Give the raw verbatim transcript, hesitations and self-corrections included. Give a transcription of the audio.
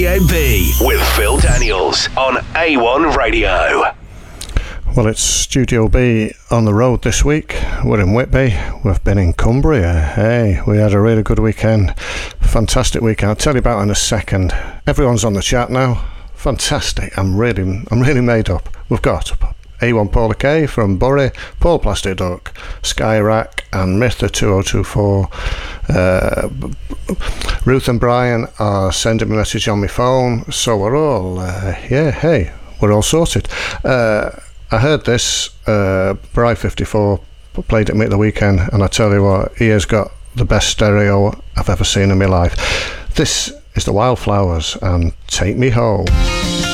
Studio B with Phil Daniels on A one Radio. Well, it's Studio B on the road this week. We're in Whitby. We've been in Cumbria. Hey, we had a really good weekend. Fantastic weekend. I'll tell you about it in a second. Everyone's on the chat now. Fantastic. I'm really, I'm really made up. We've got A one Paula K from Bury, Paul Plastic Duck, Skyrack, and Mytha two oh two four. Uh, Ruth and Brian are sending me a message on my phone, so we're all, uh, yeah, hey, we're all sorted. Uh, I heard this, uh, Bri fifty-four played at me at the weekend, and I tell you what, he has got the best stereo I've ever seen in my life. This is the Wildflowers and Take Me Home.